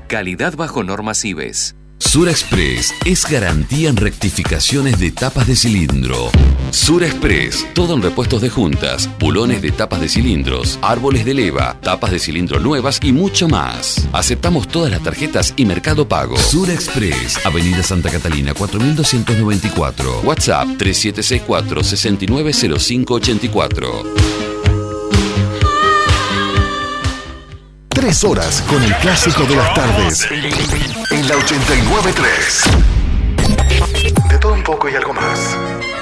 Calidad bajo normas IBES. Surexpress es garantía en rectificaciones de tapas de cilindro. Surexpress, todo en repuestos de juntas, bulones de tapas de cilindros, árboles de leva, tapas de cilindro nuevas y mucho más. Aceptamos todas las tarjetas y Mercado Pago. Surexpress, Avenida Santa Catalina 4294. WhatsApp 3764-690584. 3 horas con el clásico de las tardes. En la 89.3. De todo un poco y algo más.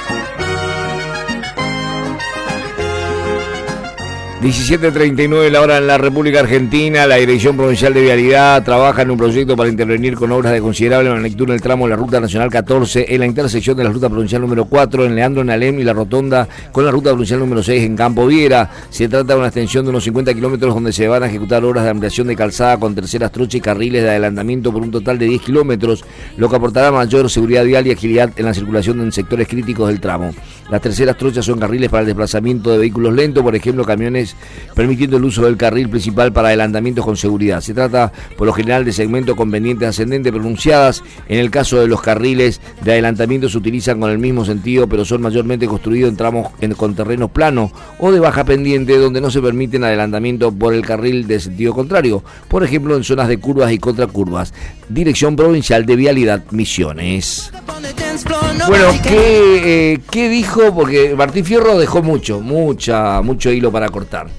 17:39 la hora en la República Argentina. La Dirección Provincial de Vialidad trabaja en un proyecto para intervenir con obras de considerable magnitud en el tramo de la Ruta Nacional 14, en la intersección de la Ruta Provincial número 4, en Leandro Nalem y la rotonda con la Ruta Provincial número 6 en Campo Viera. Se trata de una extensión de unos 50 kilómetros donde se van a ejecutar obras de ampliación de calzada con terceras trochas y carriles de adelantamiento por un total de 10 kilómetros, lo que aportará mayor seguridad vial y agilidad en la circulación en sectores críticos del tramo. Las terceras trochas son carriles para el desplazamiento de vehículos lentos, por ejemplo camiones, permitiendo el uso del carril principal para adelantamientos con seguridad. Se trata por lo general de segmentos con pendientes ascendentes pronunciadas. En el caso de los carriles de adelantamiento se utilizan con el mismo sentido, pero son mayormente construidos en tramos con terrenos planos o de baja pendiente donde no se permiten adelantamientos por el carril de sentido contrario, por ejemplo en zonas de curvas y contracurvas. Dirección Provincial de Vialidad, Misiones. Bueno, ¿qué dijo? Porque Martín Fierro dejó mucho hilo para cortar.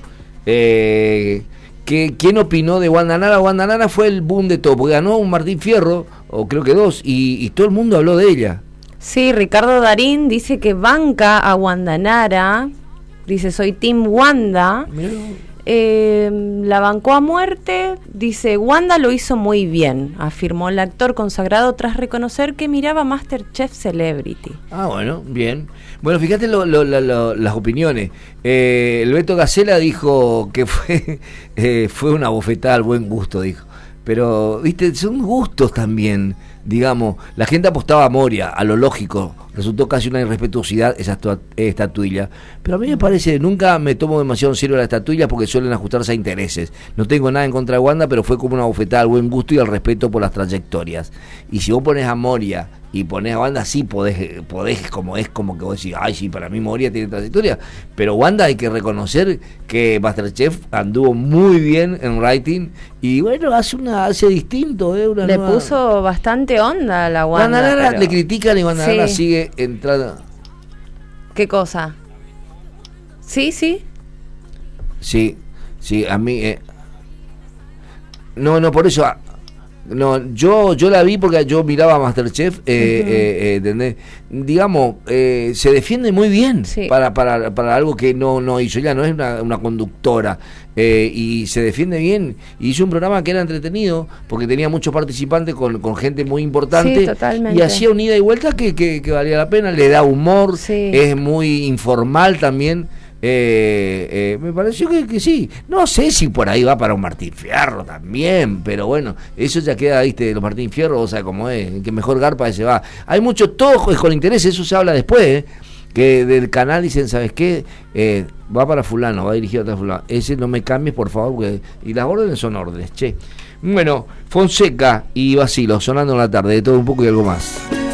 ¿Quién opinó de Wanda Nara? Wanda Nara fue el boom de todo, porque ganó un Martín Fierro, o creo que 2, y todo el mundo habló de ella. Sí, Ricardo Darín dice que banca a Wanda Nara, dice soy Team Wanda. La bancó a muerte, dice Wanda lo hizo muy bien, afirmó el actor consagrado tras reconocer que miraba MasterChef Celebrity. Ah, bueno, bien. Bueno, fíjate las opiniones. El Beto Gacela dijo que fue una bofetada al buen gusto, dijo. Pero, viste, son gustos también, digamos. La gente apostaba a Moria, a lo lógico. Resultó casi una irrespetuosidad esa estatuilla. Pero a mí me parece, nunca me tomo demasiado en serio las estatuillas porque suelen ajustarse a intereses. No tengo nada en contra de Wanda, pero fue como una bofetada al buen gusto y al respeto por las trayectorias. Y si vos pones a Moria y pones a Wanda, sí podés como que vos decís, ay, sí, para mí Moria tiene trayectoria. Pero Wanda hay que reconocer que MasterChef anduvo muy bien en writing y bueno, hace distinto. Le puso bastante onda a la Wanda. Wanda Nara le critican y Wanda Nara sigue entrando. ¿Qué cosa? Sí, a mí no, por eso no, yo la vi porque yo miraba MasterChef, ¿entendés? Digamos, se defiende muy bien para algo que no hizo. Ella no es una conductora, y se defiende bien. Y hizo un programa que era entretenido porque tenía muchos participantes con gente muy importante. Sí, totalmente. Y hacía un ida y vuelta que valía la pena, le da humor, es muy informal también. Me pareció que sí. No sé si por ahí va para un Martín Fierro también, pero bueno, eso ya queda, viste, los Martín Fierro, o sea, como es, que mejor garpa ese va. Hay mucho todo con interés, eso se habla después, que del canal dicen, ¿sabes qué? Va para fulano, va dirigido a fulano. Ese no me cambies, por favor, porque... y las órdenes son órdenes, che. Bueno, Fonseca y Basilo sonando en la tarde, de todo un poco y algo más.